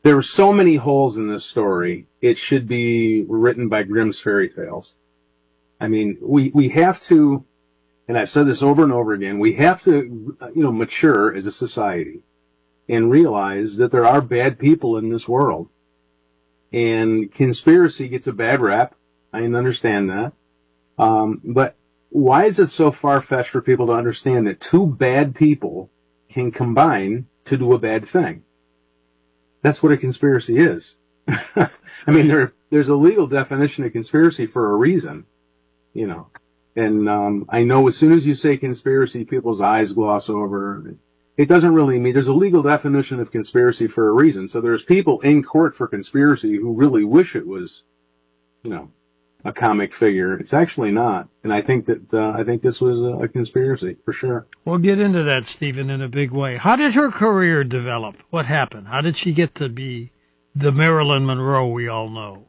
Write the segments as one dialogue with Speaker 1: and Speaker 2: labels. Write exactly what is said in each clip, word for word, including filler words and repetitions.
Speaker 1: there were so many holes in this story. It should be written by Grimm's Fairy Tales. I mean, we, we have to, and I've said this over and over again, we have to, you know, mature as a society and realize that there are bad people in this world. And conspiracy gets a bad rap. I understand that. Um, but why is it so far-fetched for people to understand that two bad people can combine to do a bad thing? That's what a conspiracy is. I mean, there, there's a legal definition of conspiracy for a reason, you know. And um, I know as soon as you say conspiracy, people's eyes gloss over. It doesn't really mean, there's a legal definition of conspiracy for a reason. So there's people in court for conspiracy who really wish it was, you know, a comic figure. It's actually not. And I think that, uh, I think this was a, a conspiracy, for sure.
Speaker 2: We'll get into that, Stephen, in a big way. How did her career develop? What happened? How did she get to be the Marilyn Monroe we all know?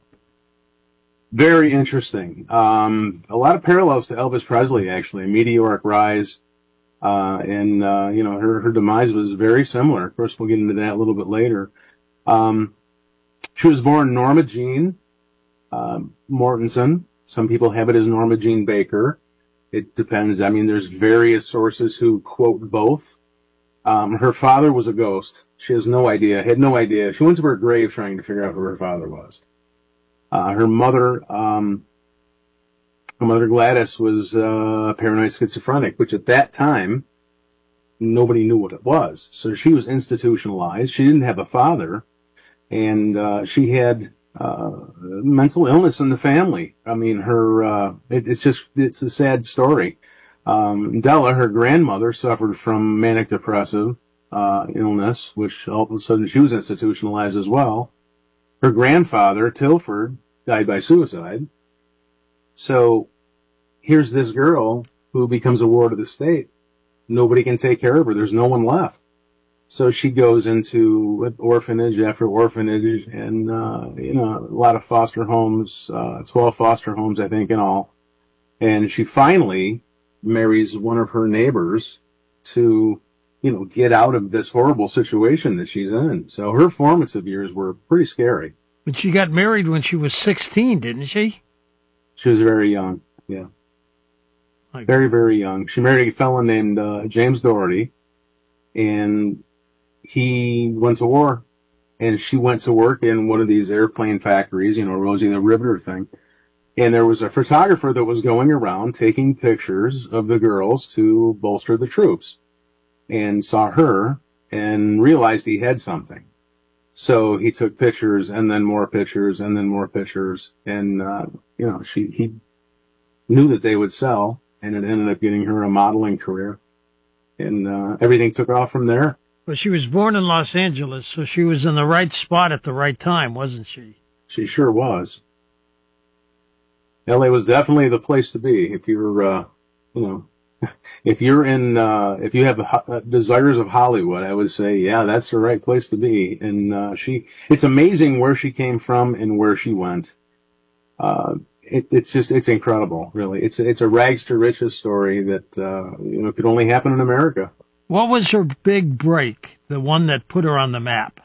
Speaker 1: Very interesting. Um, a lot of parallels to Elvis Presley, actually. A meteoric rise. Uh, and, uh, you know, her, her demise was very similar. Of course, we'll get into that a little bit later. Um, she was born Norma Jean, uh, Mortensen. Some people have it as Norma Jean Baker. It depends. I mean, there's various sources who quote both. Um, her father was a ghost. She has no idea, had no idea. She went to her grave trying to figure out who her father was. Uh, her mother, um, Her mother, Gladys, was uh, paranoid schizophrenic, which at that time, nobody knew what it was. So she was institutionalized. She didn't have a father, and uh, she had uh, mental illness in the family. I mean, her, uh, it, it's just, it's a sad story. Um, Della, her grandmother, suffered from manic depressive uh, illness, which all of a sudden she was institutionalized as well. Her grandfather, Tilford, died by suicide. So here's this girl who becomes a ward of the state. Nobody can take care of her. There's no one left. So she goes into orphanage after orphanage and, uh, you know, a lot of foster homes, uh, twelve foster homes, I think, in all. And she finally marries one of her neighbors to, you know, get out of this horrible situation that she's in. So her formative years were pretty scary.
Speaker 2: But she got married when she was sixteen, didn't she?
Speaker 1: She was very young, yeah. Like, very, very young. She married a fellow named uh, James Doherty, and he went to war, and she went to work in one of these airplane factories, you know, Rosie the Riveter thing. And there was a photographer that was going around taking pictures of the girls to bolster the troops, and saw her and realized he had something. So he took pictures and then more pictures and then more pictures. And, uh, you know, she, he knew that they would sell, and it ended up getting her a modeling career. And, uh, everything took off from there.
Speaker 2: Well, she was born in Los Angeles, so she was in the right spot at the right time, wasn't she?
Speaker 1: She sure was. L A was definitely the place to be if you're, uh, you know, if you're in, uh, if you have uh, desires of Hollywood, I would say, yeah, that's the right place to be. And, uh, she, it's amazing where she came from and where she went. Uh, it, it's just, it's incredible, really. It's, it's a rags to riches story that, uh, you know, could only happen in America.
Speaker 2: What was her big break? The one that put her on the map?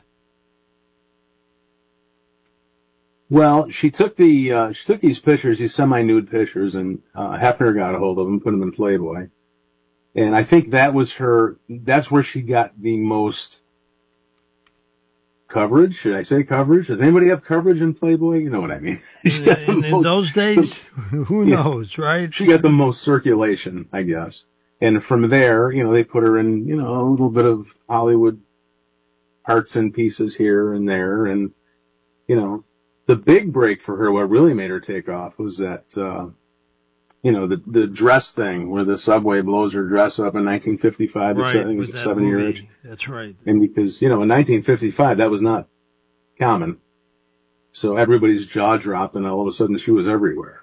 Speaker 1: Well, she took the, uh, she took these pictures, these semi-nude pictures, and, uh, Hefner got a hold of them, put them in Playboy. And I think that was her, that's where she got the most coverage. Should I say coverage? Does anybody have coverage in Playboy? You know what I mean.
Speaker 2: In, in, most, in those days, the, who
Speaker 1: yeah,
Speaker 2: knows, right?
Speaker 1: She got the most circulation, I guess. And from there, you know, they put her in, you know, a little bit of Hollywood parts and pieces here and there. And, you know, the big break for her, what really made her take off, was that, uh, you know, the the dress thing where the subway blows her dress up in nineteen fifty-five.
Speaker 2: Right,
Speaker 1: I think it was a seven-year itch.
Speaker 2: That's right.
Speaker 1: And because, you know, in nineteen fifty-five, that was not common. So everybody's jaw dropped, and all of a sudden she was everywhere.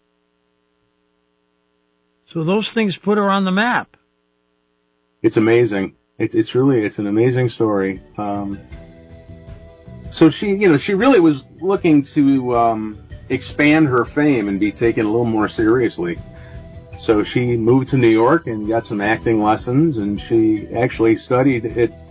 Speaker 2: So those things put her on the map.
Speaker 1: It's amazing. It, it's really, it's an amazing story. Um, So she, you know, she really was looking to um, expand her fame and be taken a little more seriously. So she moved to New York and got some acting lessons, and she actually studied at